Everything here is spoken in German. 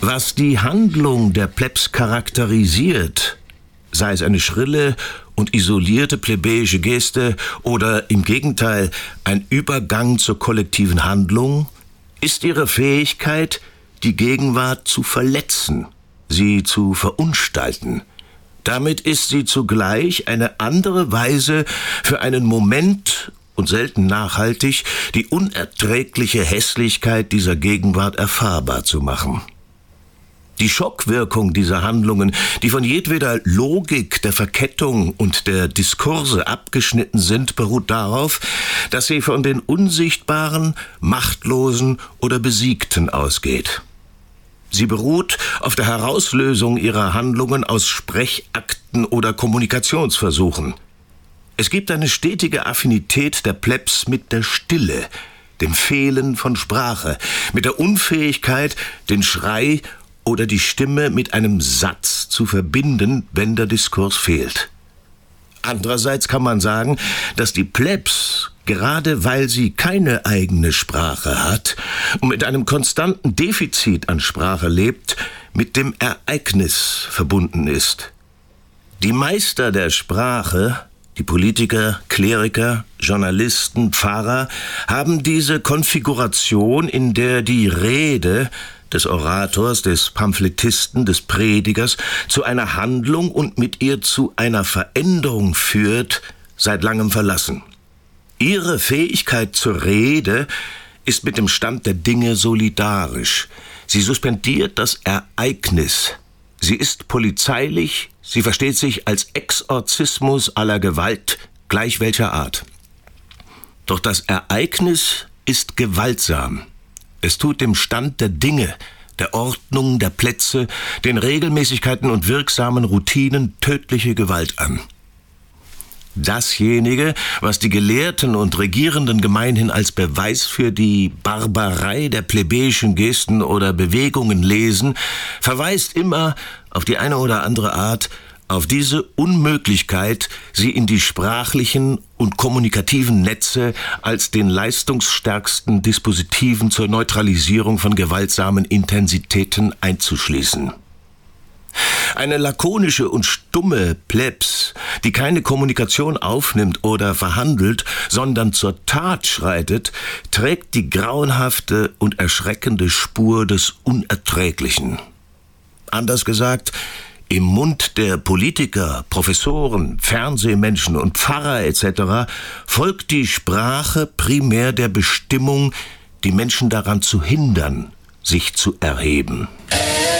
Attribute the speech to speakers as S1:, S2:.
S1: Was die Handlung der Plebs charakterisiert, sei es eine schrille und isolierte plebejische Geste oder im Gegenteil ein Übergang zur kollektiven Handlung, ist ihre Fähigkeit, die Gegenwart zu verletzen, sie zu verunstalten. Damit ist sie zugleich eine andere Weise für einen Moment und selten nachhaltig die unerträgliche Hässlichkeit dieser Gegenwart erfahrbar zu machen. Die Schockwirkung dieser Handlungen, die von jedweder Logik der Verkettung und der Diskurse abgeschnitten sind, beruht darauf, dass sie von den Unsichtbaren, Machtlosen oder Besiegten ausgeht. Sie beruht auf der Herauslösung ihrer Handlungen aus Sprechakten oder Kommunikationsversuchen. Es gibt eine stetige Affinität der Plebs mit der Stille, dem Fehlen von Sprache, mit der Unfähigkeit, den Schrei oder die Stimme mit einem Satz zu verbinden, wenn der Diskurs fehlt. Andererseits kann man sagen, dass die Plebs, gerade weil sie keine eigene Sprache hat und mit einem konstanten Defizit an Sprache lebt, mit dem Ereignis verbunden ist. Die Meister der Sprache, die Politiker, Kleriker, Journalisten, Pfarrer, haben diese Konfiguration, in der die Rede des Orators, des Pamphletisten, des Predigers zu einer Handlung und mit ihr zu einer Veränderung führt, seit langem verlassen. Ihre Fähigkeit zur Rede ist mit dem Stand der Dinge solidarisch. Sie suspendiert das Ereignis. Sie ist polizeilich, sie versteht sich als Exorzismus aller Gewalt, gleich welcher Art. Doch das Ereignis ist gewaltsam. Es tut dem Stand der Dinge, der Ordnung, der Plätze, den Regelmäßigkeiten und wirksamen Routinen tödliche Gewalt an. Dasjenige, was die Gelehrten und Regierenden gemeinhin als Beweis für die Barbarei der plebejischen Gesten oder Bewegungen lesen, verweist immer auf die eine oder andere Art auf diese Unmöglichkeit, sie in die sprachlichen und kommunikativen Netze als den leistungsstärksten Dispositiven zur Neutralisierung von gewaltsamen Intensitäten einzuschließen. Eine lakonische und stumme Plebs, die keine Kommunikation aufnimmt oder verhandelt, sondern zur Tat schreitet, trägt die grauenhafte und erschreckende Spur des Unerträglichen. Anders gesagt, im Mund der Politiker, Professoren, Fernsehmenschen und Pfarrer etc. folgt die Sprache primär der Bestimmung, die Menschen daran zu hindern, sich zu erheben.